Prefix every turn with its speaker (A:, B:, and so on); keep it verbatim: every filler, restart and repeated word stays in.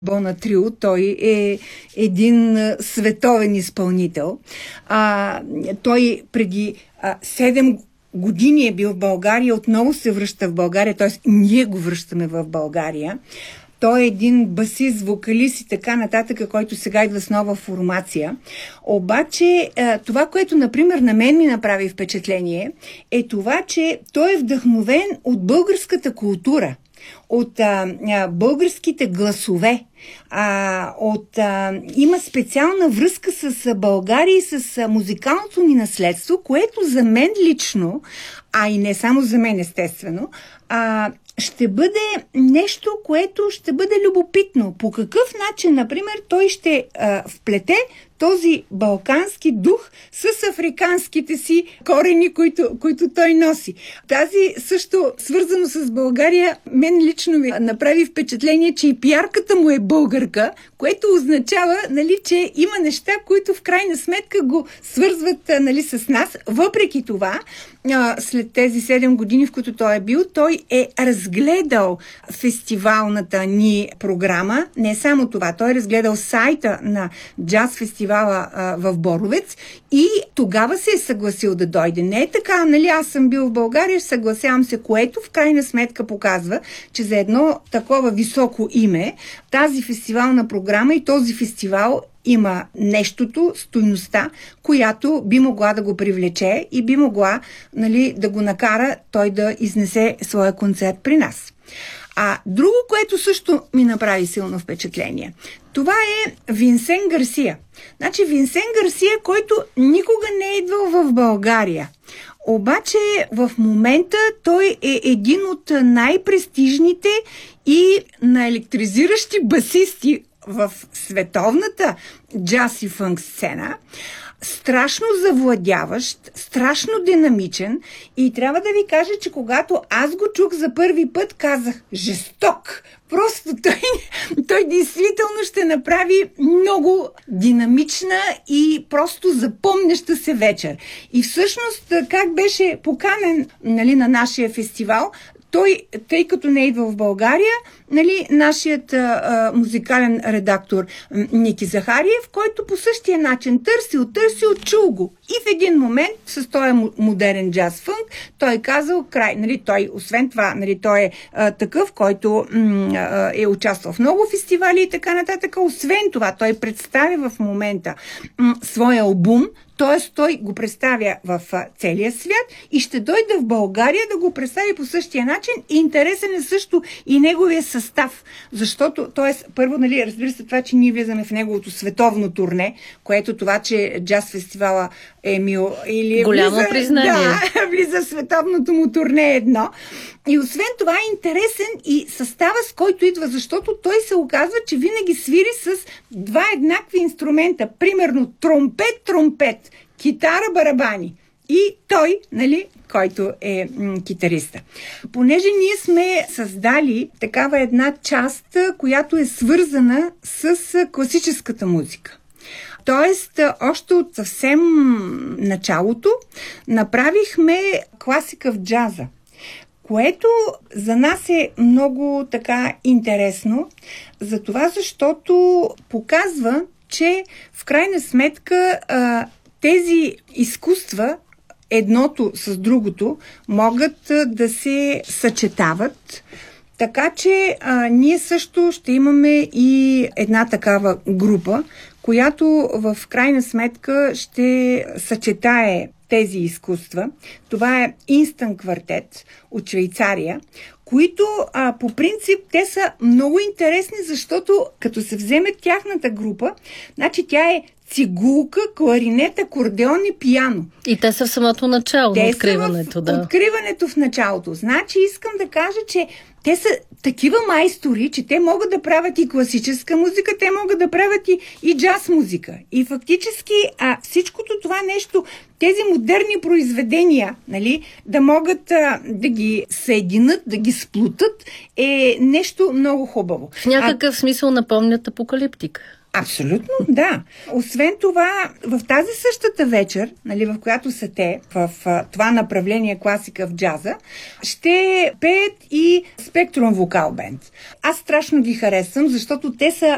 A: Бона Трио, той е един световен изпълнител. А, той преди а, седем години е бил в България, отново се връща в България, т.е. ние го връщаме в България. Той е един басист, вокалист и така нататък, който сега идва с нова формация. Обаче това, което, например, на мен ми направи впечатление, е това, че той е вдъхновен от българската култура, от а, а, българските гласове, а, от, а, има специална връзка с България и с а, музикалното ни наследство, което за мен лично, а и не само за мен естествено, а, ще бъде нещо, което ще бъде любопитно. По какъв начин, например, той ще а, вплете този балкански дух с африканските си корени, които, които той носи. Тази също, свързано с България, мен лично ми направи впечатление, че и пиарката му е българка, което означава, нали, че има неща, които в крайна сметка го свързват, нали, с нас. Въпреки това, след тези седем години, в които той е бил, той е разгледал фестивалната ни програма. Не само това, той е разгледал сайта на джаз фестивала в Боровец и тогава се е съгласил да дойде. Не е така, нали, аз съм бил в България, съгласявам се, което в крайна сметка показва, че за едно такова високо име тази фестивална програма и този фестивал има нещото, стойността, която би могла да го привлече и би могла, нали, да го накара той да изнесе своя концерт при нас. А друго, което също ми направи силно впечатление, това е Винсен Гарсия. Значи Винсен Гарсия, който никога не е идвал в България. Обаче в момента той е един от най-престижните и наелектризиращи басисти в световната джаз и фънк сцена. Страшно завладяващ, страшно динамичен и трябва да ви кажа, че когато аз го чух за първи път, казах жесток. Просто той, той действително ще направи много динамична и просто запомняща се вечер. И всъщност как беше поканен, нали, на нашия фестивал, той, тъй като не е идвал в България, нали, нашият а, музикален редактор Ники Захариев, който по същия начин търсил, търсил, чул го. И в един момент, с този модерен джаз фънк, той казал край. Нали, той, освен това, нали, той е а, такъв, който м, е участвал в много фестивали и така нататък. Освен това, той представя в момента м, своя албум, т.е. той го представя в целия свят и ще дойде в България да го представи по същия начин. И интересен е също и неговия състав. Защото, т.е. първо, нали, разбира се, това, че ние влизаме в неговото световно турне, което това, че джаз фестивала е мил или
B: голямо
A: влиза,
B: признание.
A: Да, влиза в световното му турне едно. И освен това е интересен и състава, с който идва, защото той се оказва, че винаги свири с два еднакви инструмента. Примерно тромпет, тромпет, китара, барабани. И той, нали, който е м- китариста. Понеже ние сме създали такава една част, която е свързана с класическата музика. Тоест, още от съвсем началото направихме класика в джаза, което за нас е много така интересно, за това, защото показва, че в крайна сметка тези изкуства, едното с другото, могат да се съчетават. Така че а, ние също ще имаме и една такава група, която в крайна сметка ще съчетае тези изкуства. Това е Instant Quartet от Швейцария, които а, по принцип те са много интересни, защото като се вземе тяхната група, значи тя е цигулка, кларинет, акордеон и пиано.
B: И те са в самото начало
A: те
B: на откриването.
A: Са в
B: да.
A: откриването в началото. Значи искам да кажа, че те са такива майстори, че те могат да правят и класическа музика, те могат да правят и, и джаз музика. И фактически а, всичкото това нещо, тези модерни произведения, нали, да могат а, да ги съединят, да ги сплутат, е нещо много хубаво.
B: В някакъв а... смисъл напомнят Апокалиптика.
A: Абсолютно, да. Освен това, в тази същата вечер, нали, в която са те, в, в това направление класика в джаза, ще пеят и Spectrum Vocal Band. Аз страшно ги харесвам, защото те са